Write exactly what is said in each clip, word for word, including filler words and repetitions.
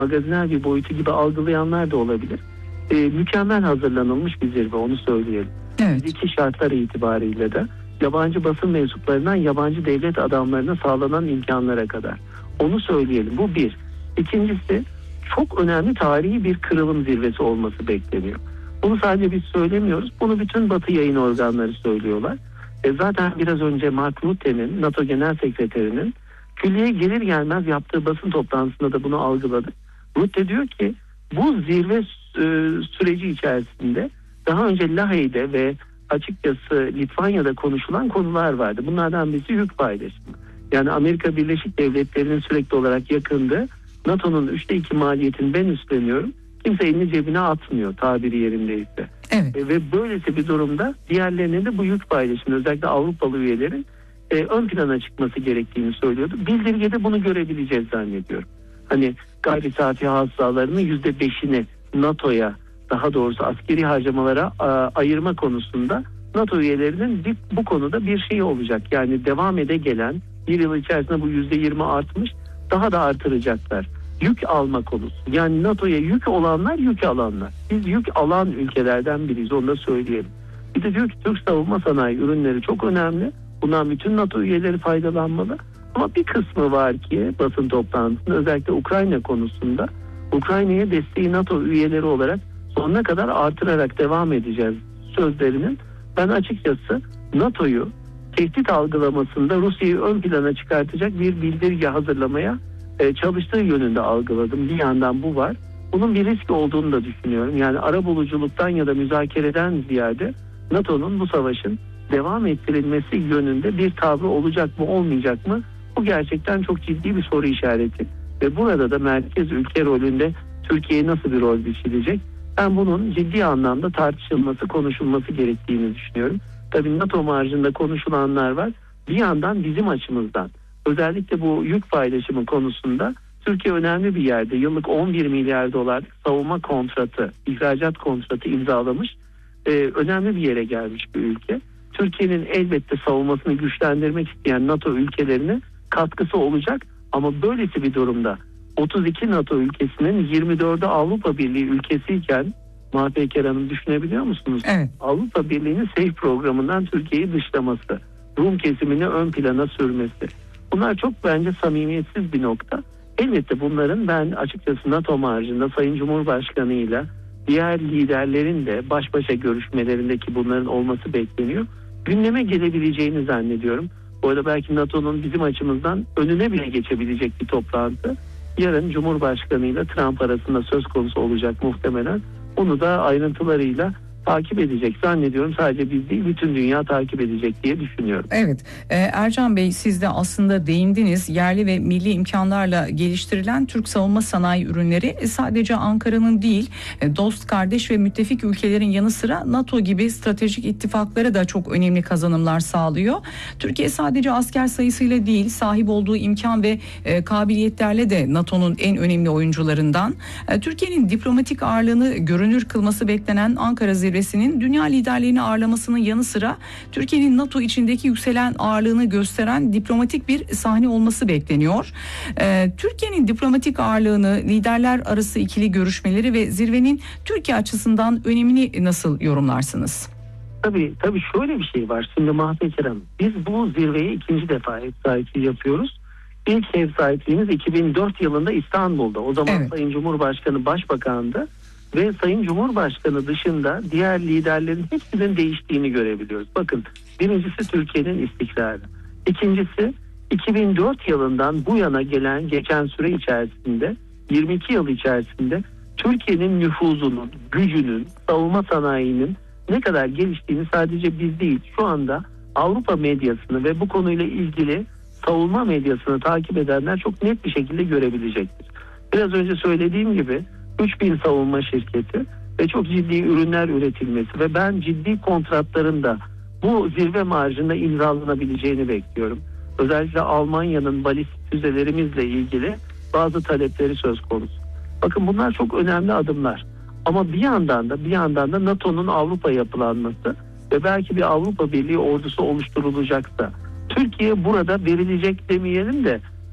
magazinel bir boyutu gibi algılayanlar da olabilir. E, mükemmel hazırlanılmış bir zirve, onu söyleyelim. Evet. İki şartlar itibariyle de yabancı basın mensuplarından yabancı devlet adamlarına sağlanan imkanlara kadar. Onu söyleyelim. Bu bir. İkincisi, çok önemli tarihi bir kırılım zirvesi olması bekleniyor. Bunu sadece biz söylemiyoruz. Bunu bütün Batı yayın organları söylüyorlar. E zaten biraz önce Mark Rutte'nin, NATO Genel Sekreterinin külliyeye gelir gelmez yaptığı basın toplantısında da bunu algıladık. Rutte diyor ki bu zirve e, süreci içerisinde daha önce Lahey'de ve açıkçası Litvanya'da konuşulan konular vardı. Bunlardan birisi yük paylaşımı. Yani Amerika Birleşik Devletleri'nin sürekli olarak yakındığı NATO'nun üçte iki maliyetini ben üstleniyorum. Kimse elini cebine atmıyor, tabiri yerindeyse. Evet. E, ve böylesi bir durumda diğerlerinin de bu yük paylaşımı, özellikle Avrupalı üyelerin e, ön plana çıkması gerektiğini söylüyordu. Bildirgede bunu görebileceğiz zannediyorum. Hani gayri safi hasılalarının yüzde beşini NATO'ya, daha doğrusu askeri harcamalara a, ayırma konusunda NATO üyelerinin bir, bu konuda bir şey olacak. Yani devam ede gelen bir yıl içerisinde bu yüzde yirmi artmış, daha da artıracaklar. Yük alma konusu. Yani NATO'ya yük olanlar, yük alanlar. Biz yük alan ülkelerden biriyiz, onu da söyleyelim. Bir de diyor ki Türk savunma sanayi ürünleri çok önemli. Bundan bütün NATO üyeleri faydalanmalı. Ama bir kısmı var ki basın toplantısında, özellikle Ukrayna konusunda, Ukrayna'ya desteği NATO üyeleri olarak sonuna kadar artırarak devam edeceğiz sözlerinin, ben açıkçası NATO'yu tehdit algılamasında Rusya'yı ön plana çıkartacak bir bildirge hazırlamaya e, çalıştığı yönünde algıladım. Bir yandan bu var. Bunun bir risk olduğunu da düşünüyorum. Yani arabuluculuktan ya da müzakereden ziyade NATO'nun bu savaşın devam ettirilmesi yönünde bir tavrı olacak mı, olmayacak mı? Bu gerçekten çok ciddi bir soru işareti. Ve burada da merkez ülke rolünde Türkiye nasıl bir rol biçilecek? Ben bunun ciddi anlamda tartışılması, konuşulması gerektiğini düşünüyorum. Tabii NATO marjında konuşulanlar var. Bir yandan bizim açımızdan, özellikle bu yük paylaşımı konusunda Türkiye önemli bir yerde. Yıllık on bir milyar dolarlık savunma kontratı, ihracat kontratı imzalamış. Ee, önemli bir yere gelmiş bir ülke. Türkiye'nin elbette savunmasını güçlendirmek isteyen NATO ülkelerine katkısı olacak. Ama böylesi bir durumda otuz iki NATO ülkesinin yirmi dördü Avrupa Birliği ülkesiyken, Mahpeker Hanım, düşünebiliyor musunuz? Evet. Avrupa Birliği'nin SAFE programından Türkiye'yi dışlaması, Rum kesimini ön plana sürmesi. Bunlar çok bence samimiyetsiz bir nokta. Elbette bunların, ben açıkçası NATO marjında Sayın Cumhurbaşkanı ile diğer liderlerin de baş başa görüşmelerindeki bunların olması bekleniyor. Gündeme gelebileceğini zannediyorum. Bu arada belki NATO'nun bizim açımızdan önüne bile geçebilecek bir toplantı yarın Cumhurbaşkanı ile Trump arasında söz konusu olacak muhtemelen. Onu da ayrıntılarıyla takip edecek zannediyorum. Sadece biz değil, bütün dünya takip edecek diye düşünüyorum. Evet, ee, Ercan Bey, siz de aslında değindiniz. Yerli ve milli imkanlarla geliştirilen Türk savunma sanayi ürünleri sadece Ankara'nın değil, dost, kardeş ve müttefik ülkelerin yanı sıra NATO gibi stratejik ittifaklara da çok önemli kazanımlar sağlıyor. Türkiye sadece asker sayısıyla değil, sahip olduğu imkan ve e, kabiliyetlerle de NATO'nun en önemli oyuncularından. E, Türkiye'nin diplomatik ağırlığını görünür kılması beklenen Ankara Zirvesi'nin dünya liderlerini ağırlamasının yanı sıra Türkiye'nin NATO içindeki yükselen ağırlığını gösteren diplomatik bir sahne olması bekleniyor. Ee, Türkiye'nin diplomatik ağırlığını, liderler arası ikili görüşmeleri ve zirvenin Türkiye açısından önemini nasıl yorumlarsınız? Tabii tabii şöyle bir şey var. Şimdi Mahpeker Hanım, biz bu zirveye ikinci defa ev sahipliği yapıyoruz. İlk ev sahipliğimiz iki bin dört yılında İstanbul'da. O zaman evet. Sayın Cumhurbaşkanı Başbakan'dı. Ve Sayın Cumhurbaşkanı dışında diğer liderlerin hepsinin değiştiğini görebiliyoruz. Bakın, birincisi Türkiye'nin istikrarı. İkincisi iki bin dört yılından bu yana gelen geçen süre içerisinde, yirmi iki yıl içerisinde Türkiye'nin nüfuzunun, gücünün, savunma sanayinin ne kadar geliştiğini sadece biz değil, şu anda Avrupa medyasını ve bu konuyla ilgili savunma medyasını takip edenler çok net bir şekilde görebilecektir. Biraz önce söylediğim gibi üç bin savunma şirketi ve çok ciddi ürünler üretilmesi ve ben ciddi kontratların da bu zirve marjında imzalanabileceğini bekliyorum. Özellikle Almanya'nın balistik füzelerimizle ilgili bazı talepleri söz konusu. Bakın, bunlar çok önemli adımlar. Ama bir yandan da bir yandan da NATO'nun Avrupa yapılanması ve belki bir Avrupa Birliği ordusu oluşturulacaksa, Türkiye burada verilecek demeyelim de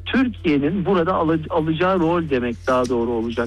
Türkiye'nin burada alacağı rol demek daha doğru olacak.